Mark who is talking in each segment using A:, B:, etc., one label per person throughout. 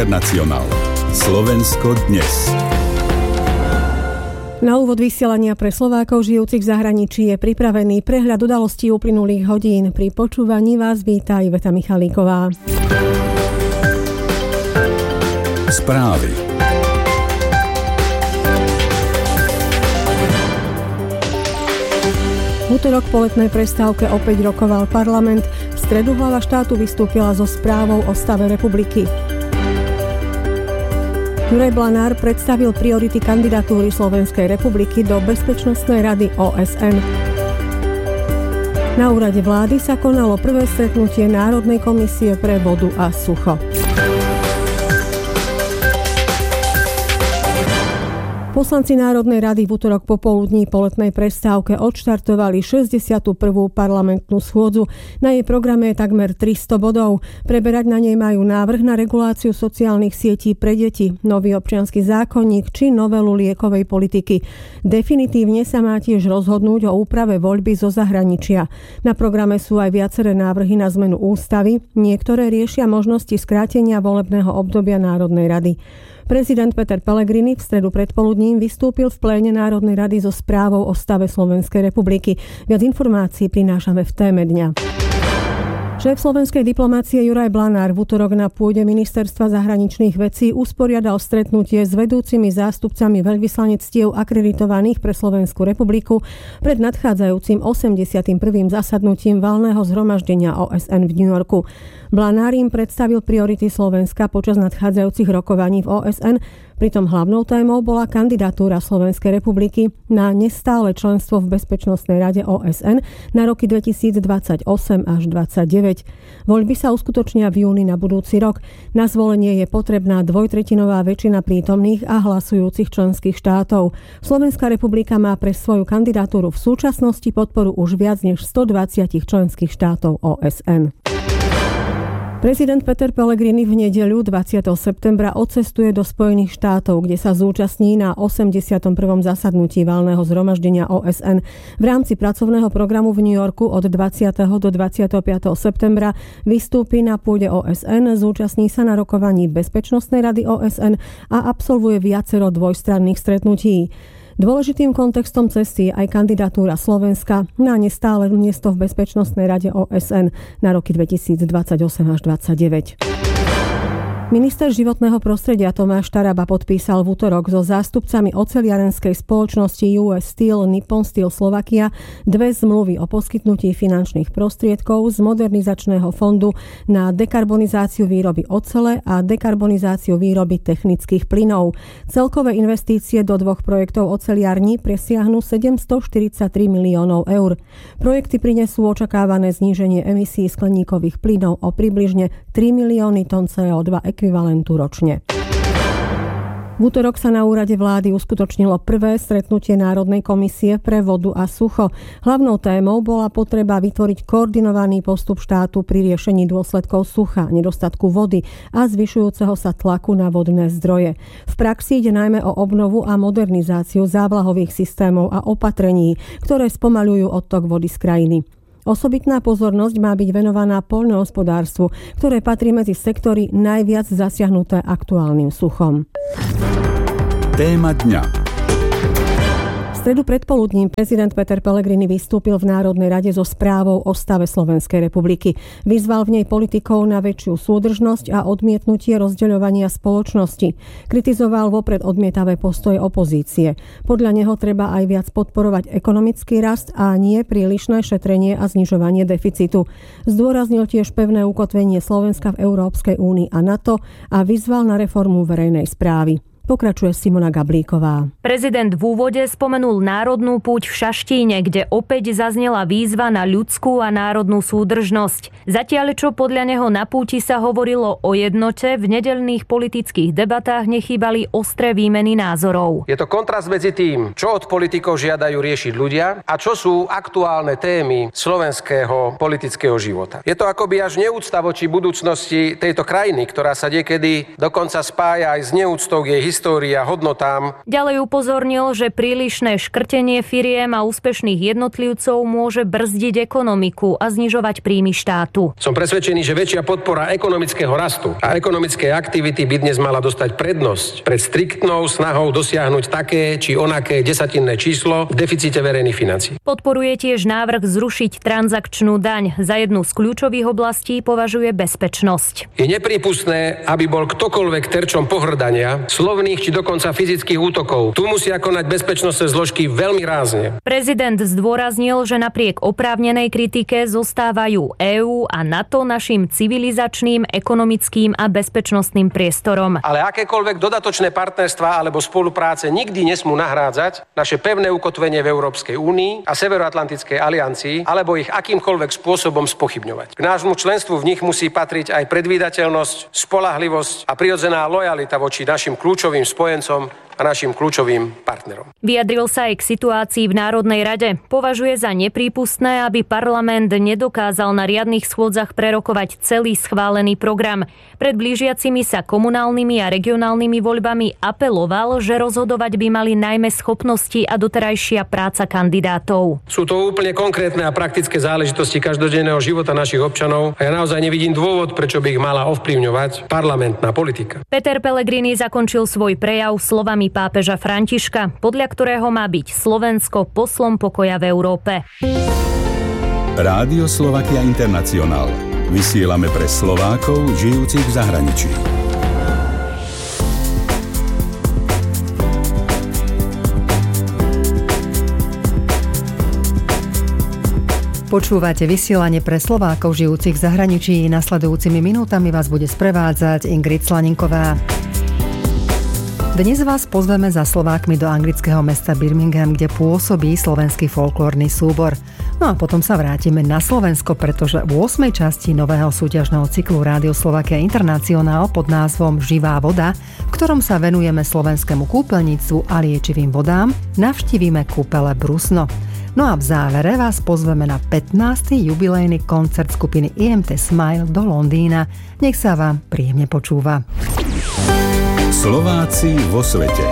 A: Nacionál. Slovensko dnes.
B: Na úvod vysielania pre Slovákov žijúcich v zahraničí je pripravený prehľad udalostí uplynulých hodín. Pri počúvaní vás víta Iveta Michalíková.
A: Správy.
B: V utorok po letnej prestávke opäť rokoval parlament. V stredu hlava štátu vystúpila so správou o stave republiky. Juraj Blanár predstavil priority kandidatúry Slovenskej republiky do Bezpečnostnej rady OSN. Na úrade vlády sa konalo prvé stretnutie Národnej komisie pre vodu a sucho. Poslanci Národnej rady v utorok popoludní po letnej prestávke odštartovali 61. parlamentnú schôdzu. Na jej programe je takmer 300 bodov. Preberať na nej majú návrh na reguláciu sociálnych sietí pre deti, nový občiansky zákonník či novelu liekovej politiky. Definitívne sa má tiež rozhodnúť o úprave voľby zo zahraničia. Na programe sú aj viaceré návrhy na zmenu ústavy. Niektoré riešia možnosti skrátenia volebného obdobia Národnej rady. Prezident Peter Pellegrini v stredu predpoludním vystúpil v pléne Národnej rady so správou o stave Slovenskej republiky. Viac informácií prinášame v téme dňa. Šéf slovenskej diplomácie Juraj Blanár v utorok na pôde Ministerstva zahraničných vecí usporiadal stretnutie s vedúcimi zástupcami veľvyslanectiev akreditovaných pre Slovenskú republiku pred nadchádzajúcim 81. zasadnutím valného zhromaždenia OSN v New Yorku. Blanár im predstavil priority Slovenska počas nadchádzajúcich rokovaní v OSN, pritom hlavnou témou bola kandidatúra Slovenskej republiky na nestále členstvo v Bezpečnostnej rade OSN na roky 2028 až 2029. Voľby sa uskutočnia v júni na budúci rok. Na zvolenie je potrebná dvojtretinová väčšina prítomných a hlasujúcich členských štátov. Slovenská republika má pre svoju kandidatúru v súčasnosti podporu už viac než 120 členských štátov OSN. Prezident Peter Pellegrini v nedeľu 20. septembra odcestuje do Spojených štátov, kde sa zúčastní na 81. zasadnutí valného zhromaždenia OSN. V rámci pracovného programu v New Yorku od 20. do 25. septembra vystúpi na pôde OSN, zúčastní sa na rokovaní Bezpečnostnej rady OSN a absolvuje viacero dvojstranných stretnutí. Dôležitým kontextom cesty je aj kandidatúra Slovenska na nestále miesto v Bezpečnostnej rade OSN na roky 2028 až 2029. Minister životného prostredia Tomáš Taraba podpísal v utorok so zástupcami oceliarenskej spoločnosti US Steel Nippon Steel Slovakia dve zmluvy o poskytnutí finančných prostriedkov z modernizačného fondu na dekarbonizáciu výroby ocele a dekarbonizáciu výroby technických plynov. Celkové investície do dvoch projektov oceliarní presiahnu 743 miliónov eur. Projekty prinesú očakávané zníženie emisí skleníkových plynov o približne 3 milióny tón CO2 ekvivalentu ročne. V utorok sa na úrade vlády uskutočnilo prvé stretnutie Národnej komisie pre vodu a sucho. Hlavnou témou bola potreba vytvoriť koordinovaný postup štátu pri riešení dôsledkov sucha, nedostatku vody a zvyšujúceho sa tlaku na vodné zdroje. V praxi ide najmä o obnovu a modernizáciu závlahových systémov a opatrení, ktoré spomaľujú odtok vody z krajiny. Osobitná pozornosť má byť venovaná poľnohospodárstvu, ktoré patrí medzi sektory najviac zasiahnuté aktuálnym suchom.
A: Téma dňa.
B: V stredu predpoludním prezident Peter Pellegrini vystúpil v Národnej rade so správou o stave Slovenskej republiky. Vyzval v nej politikov na väčšiu súdržnosť a odmietnutie rozdeľovania spoločnosti. Kritizoval vopred odmietavé postoje opozície. Podľa neho treba aj viac podporovať ekonomický rast a nie prílišné šetrenie a znižovanie deficitu. Zdôraznil tiež pevné ukotvenie Slovenska v Európskej únii a NATO a vyzval na reformu verejnej správy. Pokračuje Simona Gablíková.
C: Prezident v úvode spomenul národnú púť v Šaštíne, kde opäť zaznela výzva na ľudskú a národnú súdržnosť. Zatiaľ, čo podľa neho na púti sa hovorilo o jednote, v nedeľných politických debatách nechýbali ostré výmeny názorov.
D: Je to kontrast medzi tým, čo od politikov žiadajú riešiť ľudia a čo sú aktuálne témy slovenského politického života. Je to akoby až neúcta voči budúcnosti tejto krajiny, ktorá sa niekedy dokonca spája aj s neúctou k jej histórii a hodnotám.
C: Ďalej upozornil, že prílišné škrtenie firiem a úspešných jednotlivcov môže brzdiť ekonomiku a znižovať príjmy štátu.
D: Som presvedčený, že väčšia podpora ekonomického rastu a ekonomickej aktivity by dnes mala dostať prednosť pred striktnou snahou dosiahnuť také či onaké desatinné číslo v deficite verejných financií.
C: Podporuje tiež návrh zrušiť transakčnú daň. Za jednu z kľúčových oblastí považuje bezpečnosť.
D: Je neprípustné, aby bol ktokoľvek terčom pohŕdania, slovných či dokonca fyzických útokov. Tu musia konať bezpečnostné zložky veľmi rázne.
C: Prezident zdôraznil, že napriek oprávnenej kritike zostávajú EÚ a NATO našim civilizačným, ekonomickým a bezpečnostným priestorom.
D: Ale akékoľvek dodatočné partnerstvá alebo spolupráce nikdy nesmú nahrádzať naše pevné ukotvenie v Európskej únii a Severoatlantickej aliancii alebo ich akýmkoľvek spôsobom spochybňovať. K nášmu členstvu v nich musí patriť aj predvídateľnosť, spoľahlivosť a prirodzená lojalita voči našim kľúčovým spojencom a našim kľúčovým partnerom.
C: Vyjadril sa aj k situácii v Národnej rade. Považuje za neprípustné, aby parlament nedokázal na riadnych schôdzach prerokovať celý schválený program. Pred blížiacimi sa komunálnymi a regionálnymi voľbami apeloval, že rozhodovať by mali najmä schopnosti a doterajšia práca kandidátov.
D: Sú to úplne konkrétne a praktické záležitosti každodenného života našich občanov a ja naozaj nevidím dôvod, prečo by ich mala ovplyvňovať parlamentná politika.
C: Peter Pellegrini zakončil svoj prejav slovami pápeža Františka, podľa ktorého má byť Slovensko poslom pokoja v Európe.
A: Rádio Slovakia International. Vysielame pre Slovákov žijúcich v zahraničí.
E: Počúvate vysielanie pre Slovákov žijúcich v zahraničí. Nasledujúcimi minútami vás bude sprevádzať Ingrid Slaninková. Dnes vás pozveme za Slovákmi do anglického mesta Birmingham, kde pôsobí slovenský folklórny súbor. No a potom sa vrátime na Slovensko, pretože v 8. časti nového súťažného cyklu Rádio Slovakia International pod názvom Živá voda, v ktorom sa venujeme slovenskému kúpeľníctvu a liečivým vodám, navštívime kúpele Brusno. No a v závere vás pozveme na 15. jubilejný koncert skupiny IMT Smile do Londýna. Nech sa vám príjemne počúva.
A: Slováci vo svete.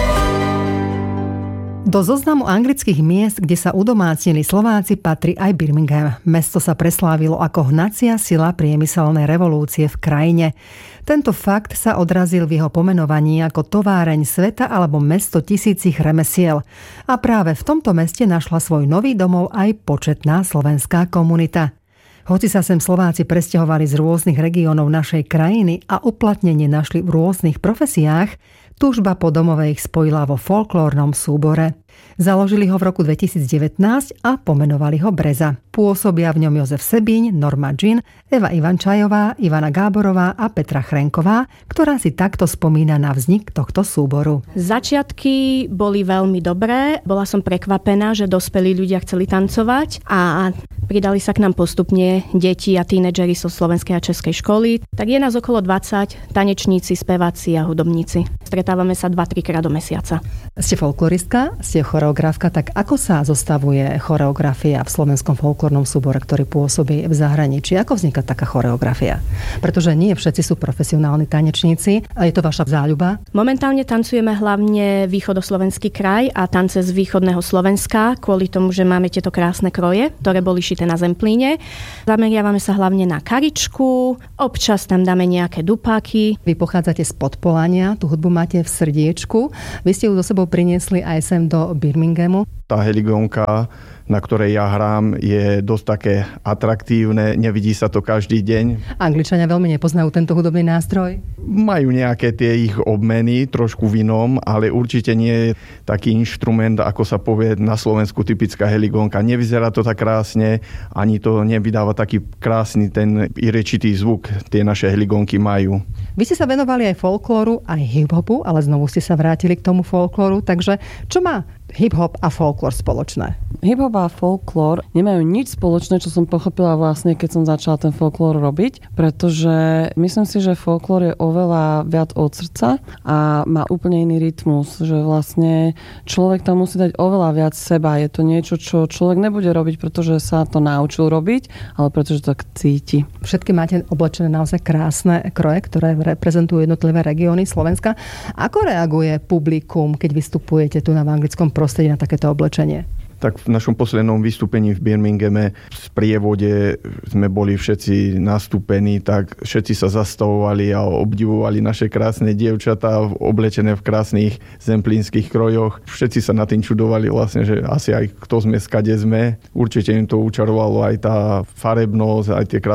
E: Do zoznamu anglických miest, kde sa udomácnili Slováci, patrí aj Birmingham. Mesto sa preslávilo ako hnacia sila priemyselnej revolúcie v krajine. Tento fakt sa odrazil v jeho pomenovaní ako továreň sveta alebo mesto tisícich remesiel. A práve v tomto meste našla svoj nový domov aj početná slovenská komunita. Hoci sa sem Slováci presťahovali z rôznych regiónov našej krajiny a uplatnenie našli v rôznych profesiách, túžba po domove ich spojila vo folklórnom súbore. Založili ho v roku 2019 a pomenovali ho Breza. Pôsobia v ňom Jozef Sebíň, Norma Jean, Eva Ivančajová, Ivana Gáborová a Petra Chrenková, ktorá si takto spomína na vznik tohto súboru.
F: Začiatky boli veľmi dobré. Bola som prekvapená, že dospelí ľudia chceli tancovať a pridali sa k nám postupne deti a tínedžeri zo slovenskej a českej školy. Tak je nás okolo 20, tanečníci, speváci a hudobníci. Stretávame sa 2-3 krát do mesiaca.
E: Ste folkloristka, ste choreografka, tak ako sa zostavuje choreografia v slovenskom folklórnom súbore, ktorý pôsobí v zahraničí? Ako vzniká taká choreografia? Pretože nie všetci sú profesionálni tanečníci a je to vaša záľuba?
F: Momentálne tancujeme hlavne východoslovenský kraj a tance z východného Slovenska, kvôli tomu, že máme tieto krásne kroje, ktoré boli šité na zemplíne. Zameriavame sa hlavne na karičku, občas tam dáme nejaké dupáky.
E: Vy pochádzate z Podpolania, tú hudbu máte v srdiečku. Vy ste ju so sebou priniesli aj sem do Birminghamu.
G: Tá heligónka, na ktorej ja hrám, je dosť také atraktívne, nevidí sa to každý deň.
E: Angličania veľmi nepoznajú tento hudobný nástroj?
G: Majú nejaké tie ich obmeny, trošku v inom, ale určite nie je taký inštrument, ako sa povie na Slovensku typická heligónka. Nevyzerá to tak krásne, ani to nevydáva taký krásny ten irečitý zvuk, tie naše heligónky majú.
E: Vy ste sa venovali aj folklóru, aj hip-hopu, ale znovu ste sa vrátili k tomu folklóru, takže čo má hip-hop a folklór spoločné?
H: Hip-hop a folklór nemajú nič spoločné, čo som pochopila vlastne, keď som začala ten folklór robiť, pretože myslím si, že folklór je oveľa viac od srdca a má úplne iný rytmus, že vlastne človek tam musí dať oveľa viac seba. Je to niečo, čo človek nebude robiť, pretože sa to naučil robiť, ale pretože to tak cíti.
E: Všetky máte oblečené naozaj krásne kroje, ktoré reprezentujú jednotlivé regióny Slovenska. Ako reaguje publikum, keď vystupujete tu v anglickom prostredí na takéto oblečenie?
G: Tak v našom poslednom vystúpení v Birminghame v sprievode sme boli všetci nastúpení, tak všetci sa zastavovali a obdivovali naše krásne dievčatá oblečené v krásnych zemplínskych krojoch. Všetci sa na tým čudovali vlastne, že asi aj kto sme, skade sme. Určite im to učarovalo aj tá farebnosť, aj tie krásne